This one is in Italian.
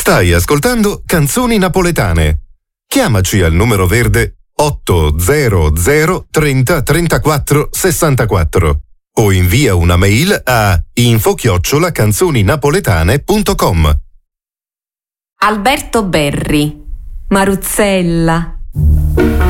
Stai ascoltando Canzoni Napoletane. Chiamaci al numero verde 800 30 34 64 o invia una mail a info@canzoninapoletane.com. Alberto Berri, Maruzzella,